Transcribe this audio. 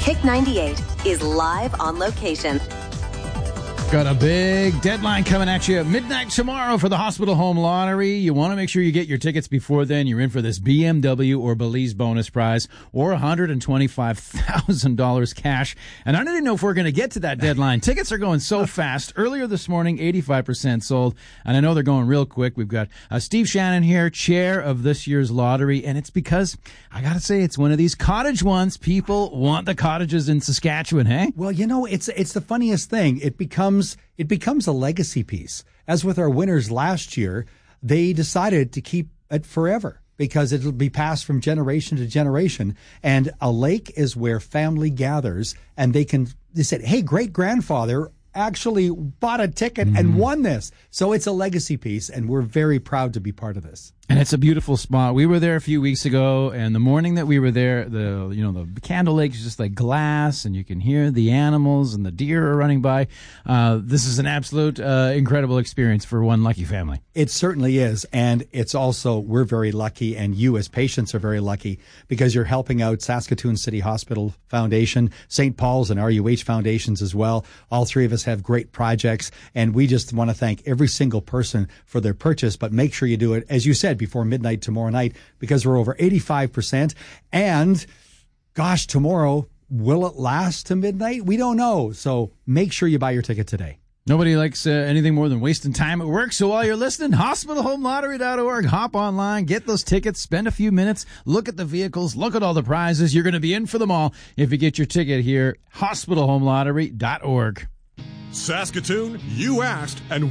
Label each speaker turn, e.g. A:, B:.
A: Pick 98 is live on location.
B: Got a big deadline coming at you at midnight tomorrow for the Hospital Home Lottery. You want to make sure you get your tickets before then. You're in for this BMW or Belize bonus prize or $125,000 cash. And I don't even know if we're going to get to that deadline. Tickets are going so fast. Earlier this morning, 85% sold. And I know they're going real quick. We've got Steve Shannon here, chair of this year's lottery. And it's because, I got to say, it's one of these cottage ones. People want the cottages in Saskatchewan, hey?
C: Well, you know, it's the funniest thing. It becomes a legacy piece. As with our winners last year, they decided to keep it forever because it'll be passed from generation to generation. And a lake is where family gathers, and they said, hey, great-grandfather actually bought a ticket and won this. So it's a legacy piece, and we're very proud to be part of this.
B: And it's a beautiful spot. We were there a few weeks ago, and the morning that we were there, the Candle Lake is just like glass, and you can hear the animals and the deer are running by. This is an absolute incredible experience for one lucky family.
C: It certainly is, and it's also, we're very lucky, and you as patients are very lucky because you're helping out Saskatoon City Hospital Foundation, St. Paul's and RUH Foundations as well. All three of us have great projects, and we just want to thank every single person for their purchase, but make sure you do it, as you said, before midnight tomorrow night, because we're over 85%. And gosh, tomorrow, will it last to midnight? We don't know. So make sure you buy your ticket today.
B: Nobody likes anything more than wasting time at work. So while you're listening, hospitalhomelottery.org, hop online, get those tickets, spend a few minutes, look at the vehicles, look at all the prizes. You're going to be in for them all if you get your ticket here, hospitalhomelottery.org.
D: Saskatoon, you asked, and